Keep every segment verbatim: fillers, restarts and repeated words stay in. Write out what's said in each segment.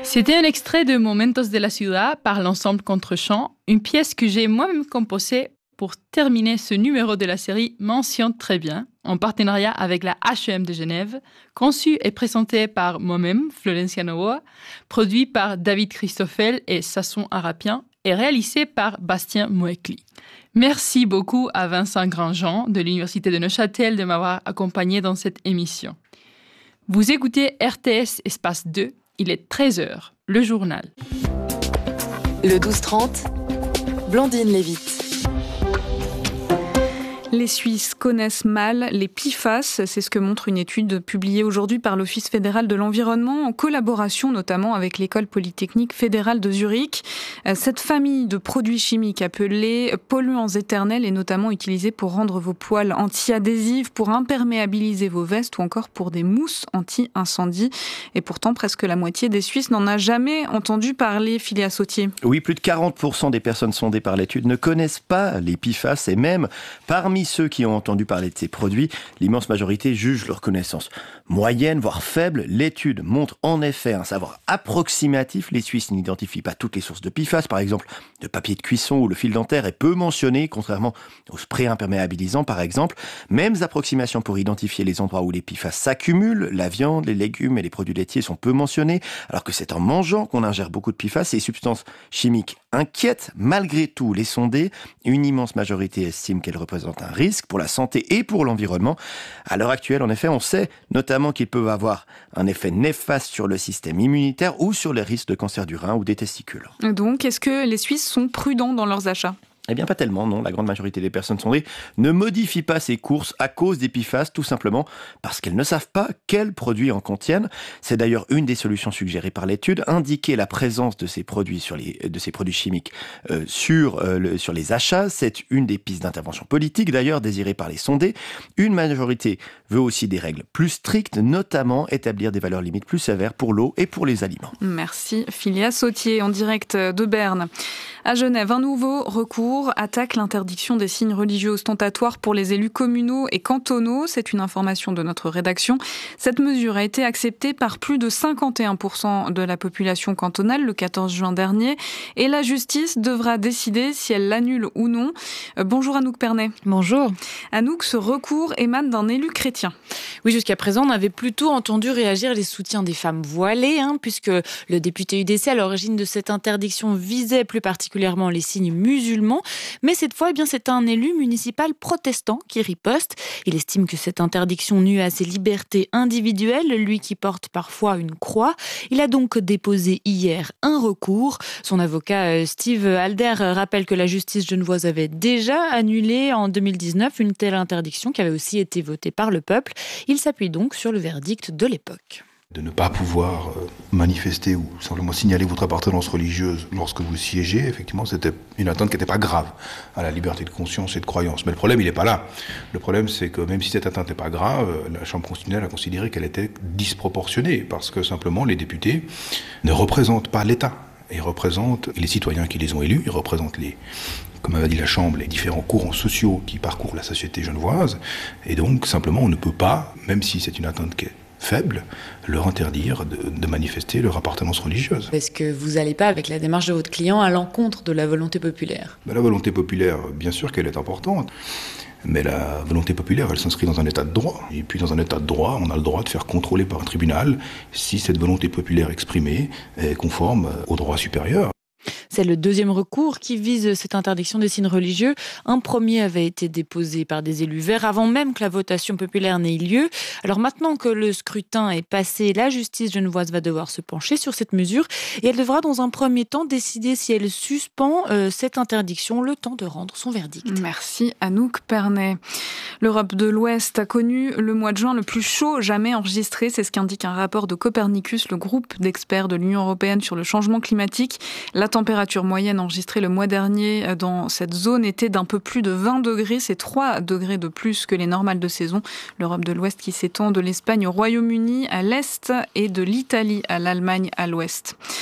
C'était un extrait de Momentos de la Ciudad par l'ensemble Contre-Champ, une pièce que j'ai moi-même composée pour terminer ce numéro de la série Mention très bien, en partenariat avec la H E M de Genève, conçue et présentée par moi-même, Florencia Novoa, produit par David Christoffel et Sasson Arapian et réalisé par Bastien Moekli. Merci beaucoup à Vincent Grandjean de l'Université de Neuchâtel de m'avoir accompagné dans cette émission. Vous écoutez R T S Espace deux, il est treize heures, le journal. Le douze trente, Blandine Lévite. Les Suisses connaissent mal les P F A S, c'est ce que montre une étude publiée aujourd'hui par l'Office fédéral de l'environnement, en collaboration notamment avec l'École polytechnique fédérale de Zurich. Cette famille de produits chimiques appelés polluants éternels est notamment utilisée pour rendre vos poêles anti-adhésives, pour imperméabiliser vos vestes ou encore pour des mousses anti-incendie. Et pourtant, presque la moitié des Suisses n'en a jamais entendu parler, Philia Sautier. Oui, plus de quarante pour cent des personnes sondées par l'étude ne connaissent pas les P F A S et même parmi ceux qui ont entendu parler de ces produits, l'immense majorité juge leur connaissance moyenne, voire faible. L'étude montre en effet un savoir approximatif. Les Suisses n'identifient pas toutes les sources de P F A S. Par exemple, le papier de cuisson ou le fil dentaire est peu mentionné, contrairement aux sprays imperméabilisants par exemple. Mêmes approximations pour identifier les endroits où les P F A S s'accumulent. La viande, les légumes et les produits laitiers sont peu mentionnés, alors que c'est en mangeant qu'on ingère beaucoup de P F A S. Ces substances chimiques inquiètent malgré tout les sondés. Une immense majorité estime qu'elles représentent un risque pour la santé et pour l'environnement. À l'heure actuelle, en effet, on sait notamment qu'ils peuvent avoir un effet néfaste sur le système immunitaire ou sur les risques de cancer du rein ou des testicules. Donc, est-ce que les Suisses sont prudents dans leurs achats ? Eh bien, pas tellement, non. La grande majorité des personnes sondées ne modifient pas ses courses à cause des P F A S, tout simplement parce qu'elles ne savent pas quels produits en contiennent. C'est d'ailleurs une des solutions suggérées par l'étude, indiquer la présence de ces produits, sur les, de ces produits chimiques euh, sur, euh, le, sur les achats. C'est une des pistes d'intervention politique, d'ailleurs, désirée par les sondés. Une majorité veut aussi des règles plus strictes, notamment établir des valeurs limites plus sévères pour l'eau et pour les aliments. Merci, Philia Sautier, en direct de Berne. À Genève, un nouveau recours attaque l'interdiction des signes religieux ostentatoires pour les élus communaux et cantonaux. C'est une information de notre rédaction. Cette mesure a été acceptée par plus de cinquante et un pour cent de la population cantonale le quatorze juin dernier. Et la justice devra décider si elle l'annule ou non. Euh, bonjour Anouk Pernet. Bonjour. Anouk, ce recours émane d'un élu chrétien. Oui, jusqu'à présent, on avait plutôt entendu réagir les soutiens des femmes voilées, hein, puisque le député U D C, à l'origine de cette interdiction, visait plus particulièrement les signes musulmans. Mais cette fois, eh bien, c'est un élu municipal protestant qui riposte. Il estime que cette interdiction nuit à ses libertés individuelles, lui qui porte parfois une croix. Il a donc déposé hier un recours. Son avocat Steve Alder rappelle que la justice genevoise avait déjà annulé en deux mille dix-neuf une telle interdiction qui avait aussi été votée par le peuple. Il s'appuie donc sur le verdict de l'époque. De ne pas pouvoir manifester ou simplement signaler votre appartenance religieuse lorsque vous siégez, effectivement, c'était une atteinte qui n'était pas grave à la liberté de conscience et de croyance. Mais le problème, il n'est pas là. Le problème, c'est que même si cette atteinte n'est pas grave, la Chambre constitutionnelle a considéré qu'elle était disproportionnée, parce que simplement les députés ne représentent pas l'État. Ils représentent les citoyens qui les ont élus, ils représentent les... comme avait dit la Chambre, les différents courants sociaux qui parcourent la société genevoise. Et donc, simplement, on ne peut pas, même si c'est une atteinte qui est faible, leur interdire de, de manifester leur appartenance religieuse. Est-ce que vous n'allez pas, avec la démarche de votre client, à l'encontre de la volonté populaire ? Ben, la volonté populaire, bien sûr qu'elle est importante, mais la volonté populaire, elle s'inscrit dans un état de droit. Et puis dans un état de droit, on a le droit de faire contrôler par un tribunal si cette volonté populaire exprimée est conforme au droit supérieur. C'est le deuxième recours qui vise cette interdiction des signes religieux. Un premier avait été déposé par des élus verts avant même que la votation populaire n'ait eu lieu. Alors maintenant que le scrutin est passé, la justice genevoise va devoir se pencher sur cette mesure et elle devra dans un premier temps décider si elle suspend euh, cette interdiction le temps de rendre son verdict. Merci Anouk Pernet. L'Europe de l'Ouest a connu le mois de juin le plus chaud jamais enregistré. C'est ce qu'indique un rapport de Copernicus, le groupe d'experts de l'Union européenne sur le changement climatique. La température moyenne enregistrée le mois dernier dans cette zone était d'un peu plus de vingt degrés. C'est trois degrés de plus que les normales de saison. L'Europe de l'Ouest qui s'étend de l'Espagne au Royaume-Uni à l'Est et de l'Italie à l'Allemagne à l'Ouest.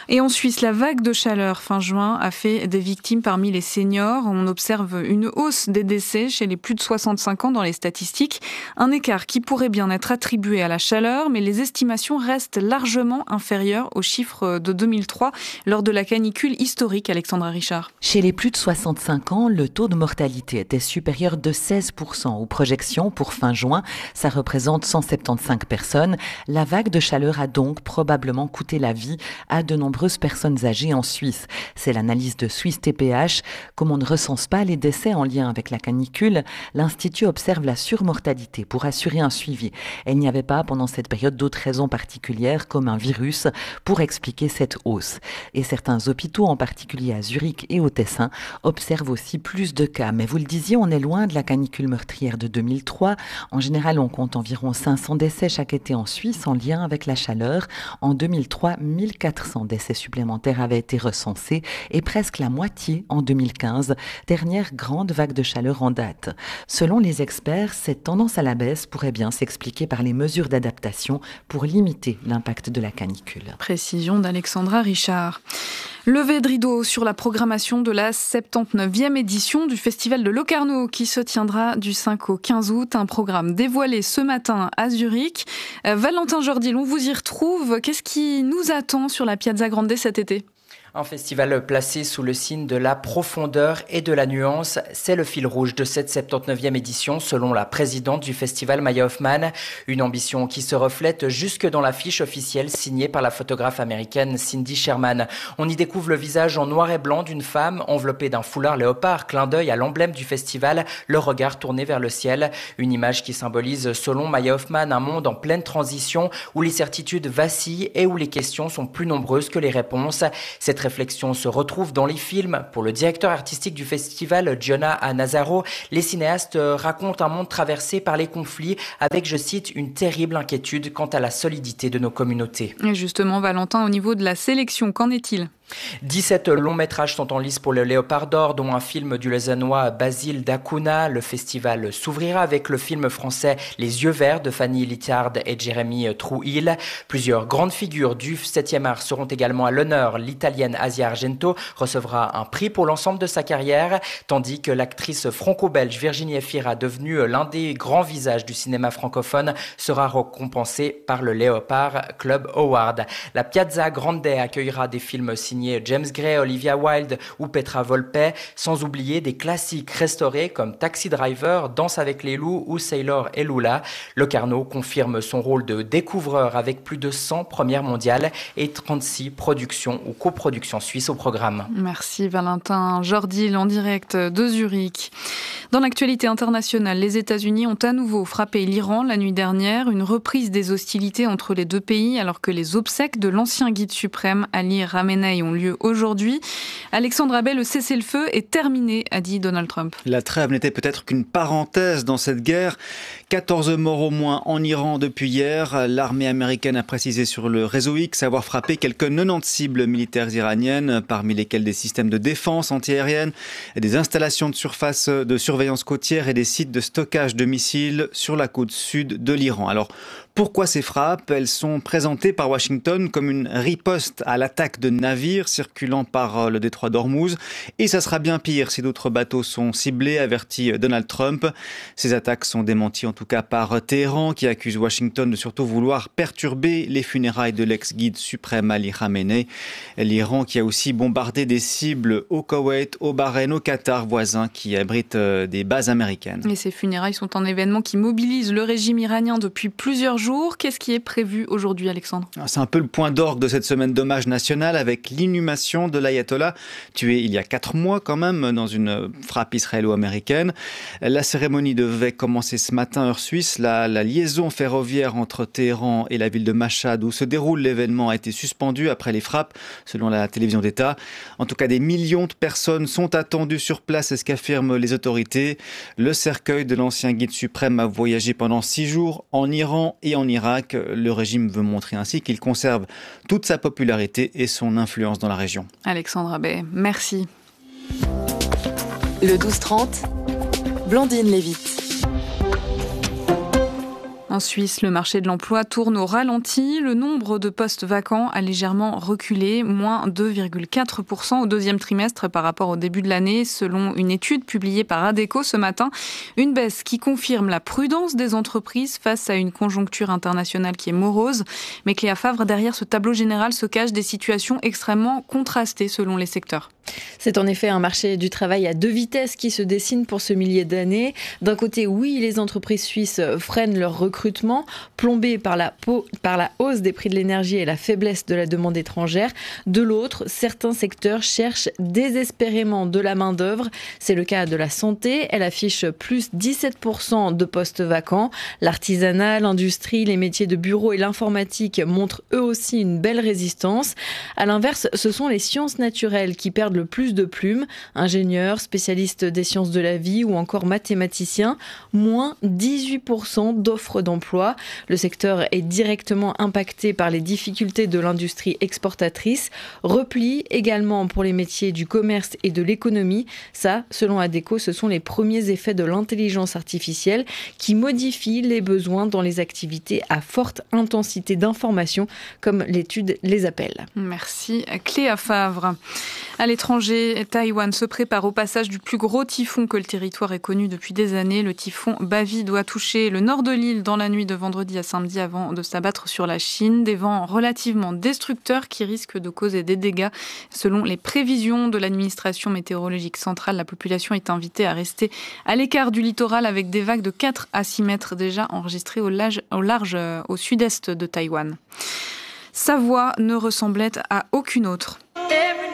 Et en Suisse, la vague de chaleur fin juin a fait des victimes parmi les seniors. On observe une hausse des décès chez les plus de soixante-cinq ans dans les statistiques. Un écart qui pourrait bien être attribué à la chaleur, mais les estimations restent largement inférieures aux chiffres de deux mille trois lors de la canicule historique. Alexandra Richard. Chez les plus de soixante-cinq ans, le taux de mortalité était supérieur de seize pour cent aux projections pour fin juin. Ça représente cent soixante-quinze personnes. La vague de chaleur a donc probablement coûté la vie à de nombreuses personnes âgées en Suisse. C'est l'analyse de Suisse T P H. Comme on ne recense pas les décès en lien avec la canicule, l'Institut observe la surmortalité pour assurer un suivi. Il n'y avait pas pendant cette période d'autres raisons particulières comme un virus pour expliquer cette hausse. Et certains hôpitaux, en particulier à Zurich et au Tessin, observent aussi plus de cas. Mais vous le disiez, on est loin de la canicule meurtrière de deux mille trois. En général, on compte environ cinq cents décès chaque été en Suisse en lien avec la chaleur. En deux mille trois, mille quatre cents décès supplémentaires avaient été recensés et presque la moitié en deux mille quinze, dernière grande vague de chaleur en date. Selon les experts, cette tendance à la baisse pourrait bien s'expliquer par les mesures d'adaptation pour limiter l'impact de la canicule. Précision d'Alexandra Richard. Levé de rideau sur la programmation de la soixante-dix-neuvième édition du Festival de Locarno qui se tiendra du cinq au quinze août. Un programme dévoilé ce matin à Zurich. Euh, Valentin Jordil, on vous y retrouve. Qu'est-ce qui nous attend sur la Piazza Grande cet été ? Un festival placé sous le signe de la profondeur et de la nuance, c'est le fil rouge de cette soixante-dix-neuvième édition selon la présidente du festival Maya Hoffman. Une ambition qui se reflète jusque dans l'affiche officielle signée par la photographe américaine Cindy Sherman. On y découvre le visage en noir et blanc d'une femme enveloppée d'un foulard léopard, clin d'œil à l'emblème du festival, le regard tourné vers le ciel. Une image qui symbolise selon Maya Hoffman un monde en pleine transition où les certitudes vacillent et où les questions sont plus nombreuses que les réponses. Cette réflexion se retrouve dans les films. Pour le directeur artistique du festival, Giona Nazaro, les cinéastes racontent un monde traversé par les conflits avec, je cite, une terrible inquiétude quant à la solidité de nos communautés. Et justement, Valentin, au niveau de la sélection, qu'en est-il ? dix-sept longs métrages sont en lice pour le Léopard d'Or, dont un film du Lausannois Basile Dacuna. Le festival s'ouvrira avec le film français Les Yeux Verts de Fanny Littard et Jérémy Trouil. Plusieurs grandes figures du septième art seront également à l'honneur. L'italienne Asia Argento recevra un prix pour l'ensemble de sa carrière, tandis que l'actrice franco-belge Virginie Efira, devenue l'un des grands visages du cinéma francophone, sera récompensée par le Léopard Club Award. La Piazza Grande accueillera des films signés James Gray, Olivia Wilde ou Petra Volpe, sans oublier des classiques restaurés comme Taxi Driver, Danse avec les loups ou Sailor et Lula. Locarno confirme son rôle de découvreur avec plus de cent premières mondiales et trente-six productions ou coproductions suisses au programme. Merci Valentin Jordil en direct de Zurich. Dans l'actualité internationale, les États-Unis ont à nouveau frappé l'Iran la nuit dernière, une reprise des hostilités entre les deux pays alors que les obsèques de l'ancien guide suprême Ali Khamenei ont lieu aujourd'hui. Alexandre Abbé, le cessez-le-feu est terminé, a dit Donald Trump. La trêve n'était peut-être qu'une parenthèse dans cette guerre. quatorze morts au moins en Iran depuis hier. L'armée américaine a précisé sur le réseau X avoir frappé quelques quatre-vingt-dix cibles militaires iraniennes, parmi lesquelles des systèmes de défense antiaérienne, des installations de surface de surveillance côtière et des sites de stockage de missiles sur la côte sud de l'Iran. Alors, pourquoi ces frappes ? Elles sont présentées par Washington comme une riposte à l'attaque de navires circulant par le détroit d'Ormuz. Et ça sera bien pire si d'autres bateaux sont ciblés, avertit Donald Trump. Ces attaques sont démenties en tout cas par Téhéran, qui accuse Washington de surtout vouloir perturber les funérailles de l'ex-guide suprême Ali Khamenei. L'Iran qui a aussi bombardé des cibles au Koweït, au Bahreïn, au Qatar, voisins qui abritent des bases américaines. Et ces funérailles sont un événement qui mobilise le régime iranien depuis plusieurs jours. Qu'est-ce qui est prévu aujourd'hui, Alexandre ? C'est un peu le point d'orgue de cette semaine d'hommage national avec l'inhumation de l'ayatollah, tué il y a quatre mois quand même dans une frappe israélo-américaine. La cérémonie devait commencer ce matin heure suisse. La, la liaison ferroviaire entre Téhéran et la ville de Mashhad où se déroule l'événement a été suspendue après les frappes, selon la télévision d'État. En tout cas, des millions de personnes sont attendues sur place, c'est ce qu'affirment les autorités. Le cercueil de l'ancien guide suprême a voyagé pendant six jours en Iran et en Irak. Le régime veut montrer ainsi qu'il conserve toute sa popularité et son influence dans la région. Alexandre Abbé, merci. Le douze trente, Blandine Lévite. En Suisse, le marché de l'emploi tourne au ralenti. Le nombre de postes vacants a légèrement reculé, moins deux virgule quatre pour cent au deuxième trimestre par rapport au début de l'année, selon une étude publiée par Adecco ce matin. Une baisse qui confirme la prudence des entreprises face à une conjoncture internationale qui est morose. Mais Cléa Favre, derrière ce tableau général se cachent des situations extrêmement contrastées selon les secteurs. C'est en effet un marché du travail à deux vitesses qui se dessine pour ce millier d'années. D'un côté, oui, les entreprises suisses freinent leur recrutement, plombées par la, par la hausse des prix de l'énergie et la faiblesse de la demande étrangère. De l'autre, certains secteurs cherchent désespérément de la main-d'œuvre. C'est le cas de la santé. Elle affiche plus dix-sept pour cent de postes vacants. L'artisanat, l'industrie, les métiers de bureau et l'informatique montrent eux aussi une belle résistance. À l'inverse, ce sont les sciences naturelles qui perdent le plus de plumes, ingénieurs, spécialistes des sciences de la vie ou encore mathématiciens, moins dix-huit pour cent d'offres d'emploi. Le secteur est directement impacté par les difficultés de l'industrie exportatrice. Repli également pour les métiers du commerce et de l'économie. Ça, selon Adecco, ce sont les premiers effets de l'intelligence artificielle qui modifient les besoins dans les activités à forte intensité d'information, comme l'étude les appelle. Merci Cléa Favre. À l'étranger, Taïwan se prépare au passage du plus gros typhon que le territoire ait connu depuis des années. Le typhon Bavi doit toucher le nord de l'île dans la nuit de vendredi à samedi avant de s'abattre sur la Chine. Des vents relativement destructeurs qui risquent de causer des dégâts. Selon les prévisions de l'administration météorologique centrale, la population est invitée à rester à l'écart du littoral avec des vagues de quatre à six mètres déjà enregistrées au large, au, large, au sud-est de Taïwan. Sa voix ne ressemblait à aucune autre.